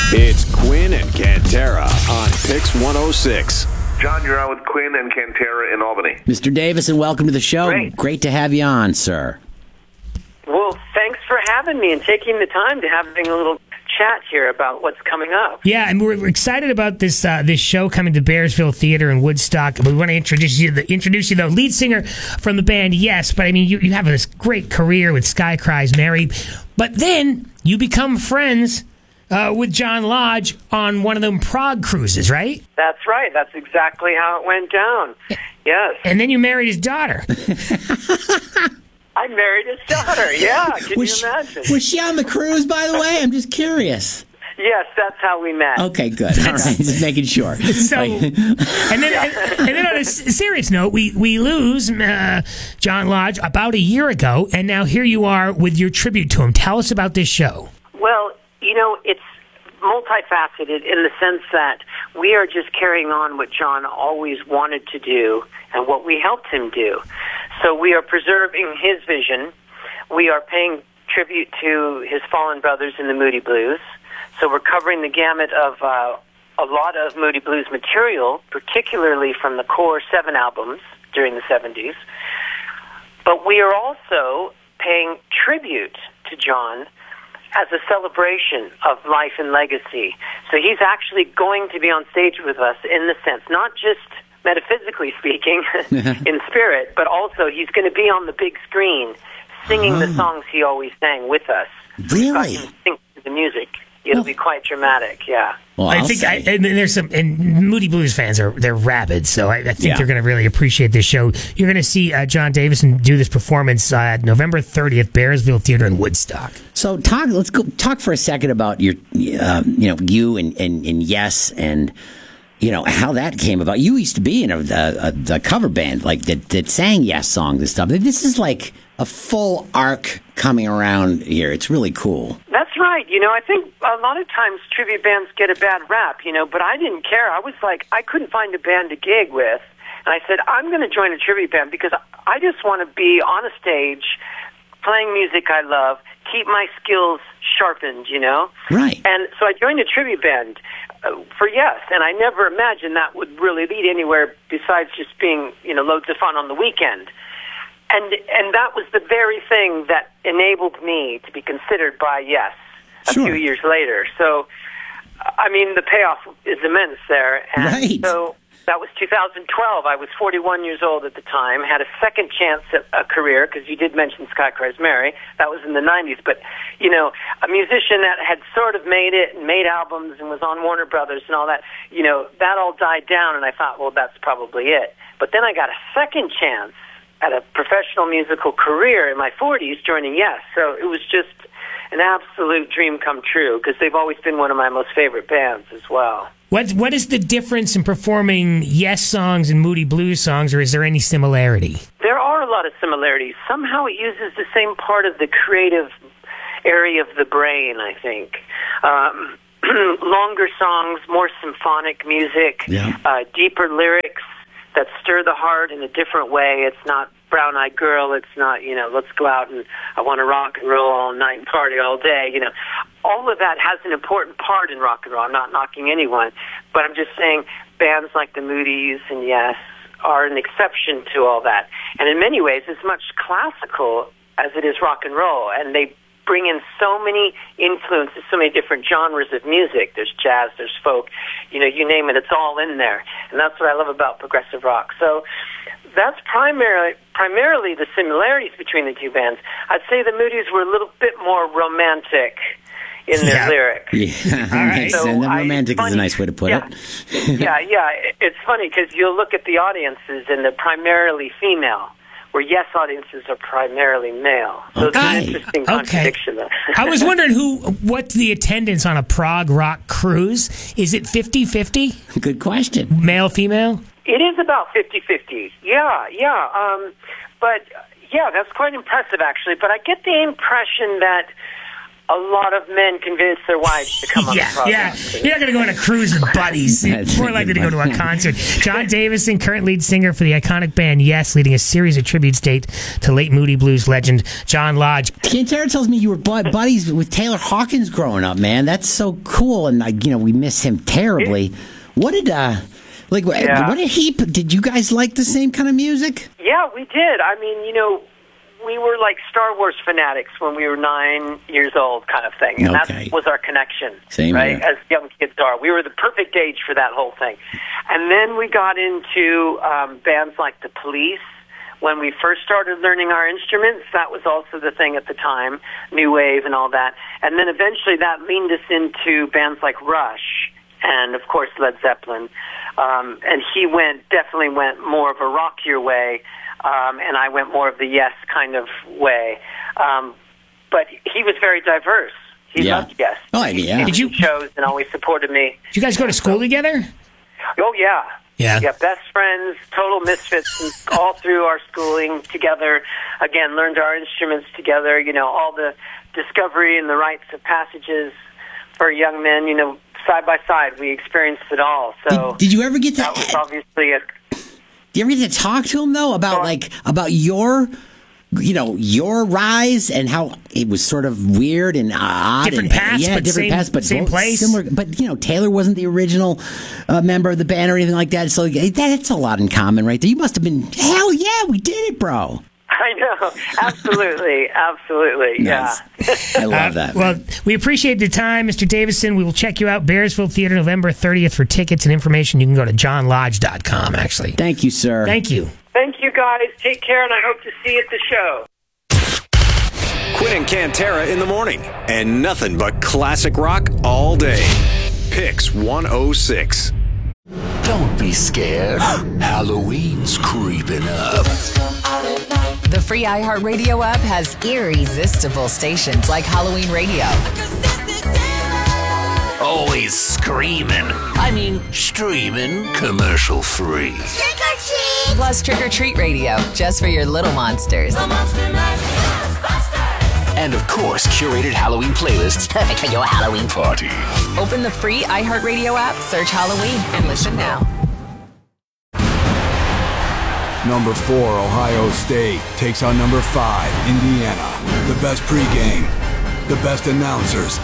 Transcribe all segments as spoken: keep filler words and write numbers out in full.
It's Quinn and Cantera on Pix one oh six. John, you're on with Quinn and Cantera in Albany. Mister Davison, welcome to the show. Great. Great to have you on, sir. Well, thanks for having me and taking the time to having a little chat here about what's coming up. Yeah, and we're, we're excited about this uh, this show coming to Bearsville Theater in Woodstock. We want to introduce you, the, introduce you, the lead singer from the band, yes, but I mean, you, you have this great career with Sky Cries Mary, but then you become friends uh, with John Lodge on one of them Prague cruises, right? That's right. That's exactly how it went down. Yes. And then you married his daughter. I married his daughter, yeah. Can was you imagine? She, was she on the cruise, by the way? I'm just curious. Yes, that's how we met. Okay, good. All right, just making sure. So, and then, and, and then on a s- serious note, we we lose uh, John Lodge about a year ago, and now here you are with your tribute to him. Tell us about this show. Well, you know, it's multifaceted in the sense that we are just carrying on what John always wanted to do and what we helped him do. So we are preserving his vision. We are paying tribute to his fallen brothers in the Moody Blues. So we're covering the gamut of uh, a lot of Moody Blues material, particularly from the core seven albums during the seventies. But we are also paying tribute to John as a celebration of life and legacy. So he's actually going to be on stage with us in the sense, not just metaphysically speaking, in spirit, but also he's going to be on the big screen singing oh. the songs he always sang with us. Really? Sing to the music. It'll be quite dramatic, yeah. Well, I I'll think, I, say. and there's some, and Moody Blues fans are they're rabid, so I, I think Yeah. they're going to really appreciate this show. You're going to see uh, John Davison do this performance uh, November thirtieth, Bearsville Theater in Woodstock. So talk. Let's go talk for a second about your, uh, you know, you and, and, and Yes, and you know how that came about. You used to be in a, a, a cover band like that that sang Yes songs and stuff. This is like a full arc coming around here. It's really cool. That's right. You know, I think a lot of times tribute bands get a bad rap, you know, but I didn't care. I was like, I couldn't find a band to gig with. And I said, I'm going to join a tribute band because I just want to be on a stage playing music I love, keep my skills sharpened, you know? Right. And so I joined a tribute band uh, for Yes, and I never imagined that would really lead anywhere besides just being, you know, loads of fun on the weekend. And and that was the very thing that enabled me to be considered by Yes a Sure. few years later. So, I mean, the payoff is immense there. And Right. so that was two thousand twelve. I was forty-one years old at the time, had a second chance at a career, because you did mention Sky Cries Mary. That was in the nineties. But, you know, a musician that had sort of made it and made albums and was on Warner Brothers and all that, you know, that all died down, and I thought, well, that's probably it. But then I got a second chance at a professional musical career in my forties joining Yes. So it was just an absolute dream come true, because they've always been one of my most favorite bands as well. What what is the difference in performing Yes songs and Moody Blues songs, or is there any similarity? There are a lot of similarities. Somehow it uses the same part of the creative area of the brain, I think. Um, longer songs, more symphonic music, Yeah. uh, deeper lyrics that stir the heart in a different way. It's not Brown-Eyed Girl. It's not, you know, let's go out and I want to rock and roll all night and party all day. You know, all of that has an important part in rock and roll. I'm not knocking anyone, but I'm just saying bands like the Moody's and Yes are an exception to all that. And in many ways, it's much classical as it is rock and roll. And they bring in so many influences, so many different genres of music. There's jazz, there's folk, you know, you name it, it's all in there. And that's what I love about progressive rock. So that's primarily primarily the similarities between the two bands. I'd say the Moody's were a little bit more romantic in their Yeah. lyrics. Yeah, All right. makes So sense. I- Romantic is a funny- nice way to put yeah. it. yeah, yeah. It's funny because you'll look at the audiences and they're primarily female, where Yes audiences are primarily male. So it's Okay. an interesting Okay. contradiction there. I was wondering who, what's the attendance on a prog rock cruise? Is it fifty-fifty? Good question. Male, female? It is about fifty-fifty. Yeah, yeah. Um, but, yeah, that's quite impressive, actually. But I get the impression that a lot of men convince their wives to come on yeah, the program. Yeah, you're not going to go on a cruise with buddies. You're more likely to go to a concert. John Davison, current lead singer for the iconic band Yes, leading a series of tributes date to late Moody Blues legend John Lodge. Cantera tells me you were bu- buddies with Taylor Hawkins growing up, man. That's so cool, and, uh, you know, we miss him terribly. What did, uh, like, Yeah. what did he, did you guys like the same kind of music? Yeah, we did. I mean, you know, we were like Star Wars fanatics when we were nine years old, kind of thing. And Okay. that was our connection, Same right? here. As young kids are. We were the perfect age for that whole thing. And then we got into um, bands like The Police. When we first started learning our instruments, that was also the thing at the time, New Wave and all that. And then eventually that leaned us into bands like Rush and, of course, Led Zeppelin. Um, and he went, definitely went more of a rockier way. Um, and I went more of the Yes kind of way. Um, but he was very diverse. He Yeah. loved Yes. Oh, yeah. He Did you- shows and always supported me. Did you guys go to school together? Oh, yeah. Yeah. Yeah, best friends, total misfits, all through our schooling together. Again, learned our instruments together, you know, all the discovery and the rites of passages for young men, you know, side by side. We experienced it all. So Did, did you ever get to... that was obviously a... Do you ever get to talk to him though about like about your, you know, your rise and how it was sort of weird and odd, Different and, paths, yeah, but different same- paths, but same both place? similar. But you know, Taylor wasn't the original uh, member of the band or anything like that. So like, that's a lot in common, right there. You must have been hell yeah, we did it, bro. I know. Absolutely. Absolutely. Nice. Yeah. I love that. Uh, Well, we appreciate the time, Mister Davison. We will check you out, Bearsville Theater, November thirtieth. For tickets and information, you can go to john lodge dot com, actually. Thank you, sir. Thank you. Thank you, guys. Take care, and I hope to see you at the show. Quinn and Cantera in the morning. And nothing but classic rock all day. Pix one oh six. Don't be scared. Halloween's creeping up. The free iHeartRadio app has irresistible stations like Halloween Radio, Always screaming. I mean, streaming commercial free. plus Trick or Treat Radio, just for your little monsters. And of course, curated Halloween playlists perfect for your Halloween party. Open the free iHeartRadio app, search Halloween, and listen now. Number four, Ohio State takes on number five, Indiana. The best pregame, the best announcers.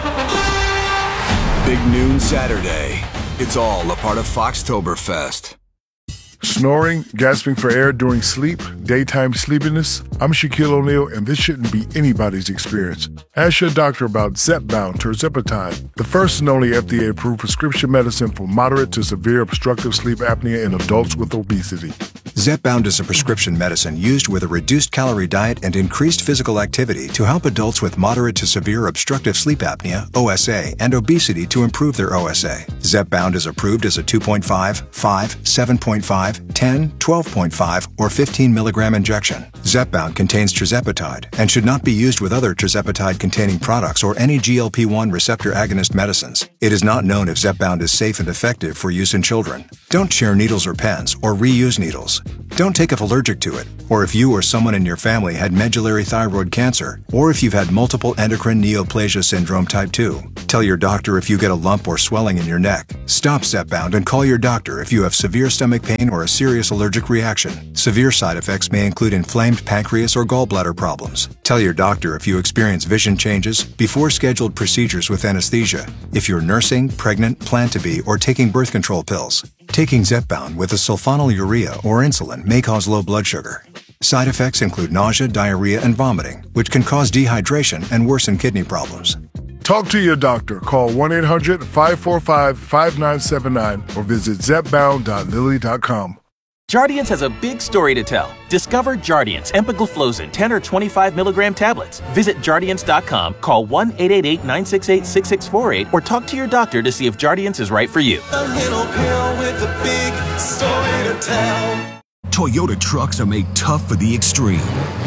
Big noon Saturday. It's all a part of Foxtoberfest. Snoring, gasping for air during sleep, daytime sleepiness. I'm Shaquille O'Neal, and this shouldn't be anybody's experience. Ask your doctor about Zepbound tirzepatide, the first and only F D A-approved prescription medicine for moderate to severe obstructive sleep apnea in adults with obesity. Zepbound is a prescription medicine used with a reduced calorie diet and increased physical activity to help adults with moderate to severe obstructive sleep apnea, O S A, and obesity to improve their O S A. Zepbound is approved as a two point five, five, seven point five, ten, twelve point five, or fifteen milligram injection. Zepbound contains tirzepatide and should not be used with other tirzepatide-containing products or any G L P one receptor agonist medicines. It is not known if Zepbound is safe and effective for use in children. Don't share needles or pens or reuse needles. Don't take if allergic to it, or if you or someone in your family had medullary thyroid cancer, or if you've had multiple endocrine neoplasia syndrome type two. Tell your doctor if you get a lump or swelling in your neck. Stop Zepbound and call your doctor if you have severe stomach pain or a serious allergic reaction. Severe side effects may include inflamed pancreas or gallbladder problems. Tell your doctor if you experience vision changes before scheduled procedures with anesthesia, if you're nursing, pregnant, plan to be, or taking birth control pills. Taking Zepbound with a sulfonylurea or insulin may cause low blood sugar. Side effects include nausea, diarrhea, and vomiting, which can cause dehydration and worsen kidney problems. Talk to your doctor. Call one eight hundred, five four five, five nine seven nine or visit zepbound dot lilly dot com. Jardiance has a big story to tell. Discover Jardiance empagliflozin ten or twenty-five milligram tablets. Visit Jardiance dot com, call one eight eight eight, nine six eight, six six four eight, or talk to your doctor to see if Jardiance is right for you. A little pill with a big story to tell. Toyota trucks are made tough for the extreme.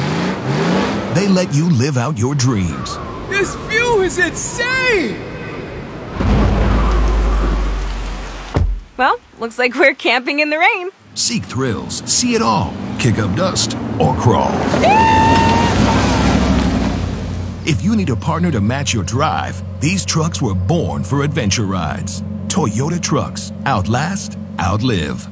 They let you live out your dreams. This view is insane! Well, looks like we're camping in the rain. Seek thrills, see it all, kick up dust, or crawl. If you need a partner to match your drive, these trucks were born for adventure rides. Toyota trucks. Outlast, outlive.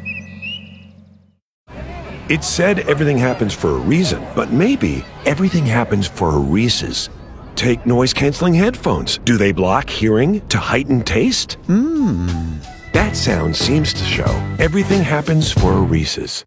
It's said everything happens for a reason, but maybe everything happens for a Reese's. Take noise-canceling headphones. Do they block hearing to heighten taste? Mmm. That sound seems to show everything happens for a Reese's.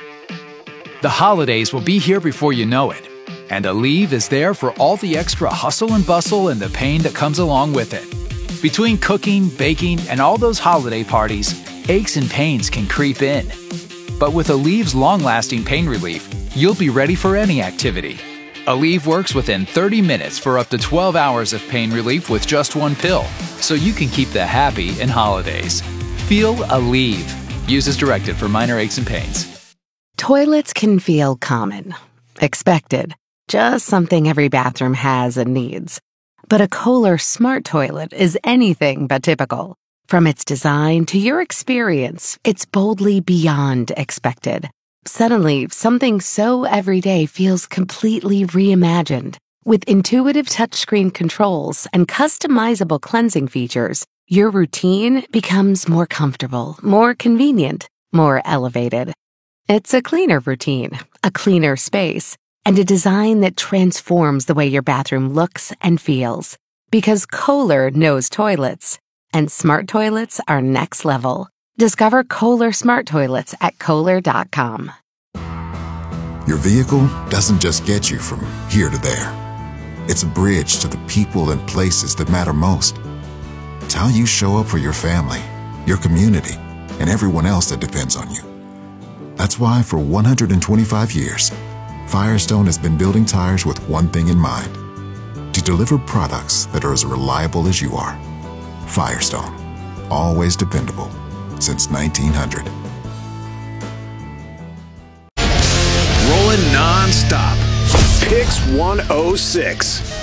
The holidays will be here before you know it. And Aleve is there for all the extra hustle and bustle and the pain that comes along with it. Between cooking, baking, and all those holiday parties, aches and pains can creep in. But with Aleve's long-lasting pain relief, you'll be ready for any activity. Aleve works within thirty minutes for up to twelve hours of pain relief with just one pill, so you can keep the happy in holidays. Feel Aleve. Use as directed for minor aches and pains. Toilets can feel common, expected, just something every bathroom has and needs. But a Kohler Smart Toilet is anything but typical. From its design to your experience, it's boldly beyond expected. Suddenly, something so everyday feels completely reimagined. With intuitive touchscreen controls and customizable cleansing features, your routine becomes more comfortable, more convenient, more elevated. It's a cleaner routine, a cleaner space, and a design that transforms the way your bathroom looks and feels. Because Kohler knows toilets. And smart toilets are next level. Discover Kohler Smart Toilets at Kohler dot com. Your vehicle doesn't just get you from here to there. It's a bridge to the people and places that matter most. It's how you show up for your family, your community, and everyone else that depends on you. That's why for one hundred twenty-five years, Firestone has been building tires with one thing in mind: to deliver products that are as reliable as you are. Firestone, always dependable since nineteen hundred. Rolling non-stop. Picks one oh six.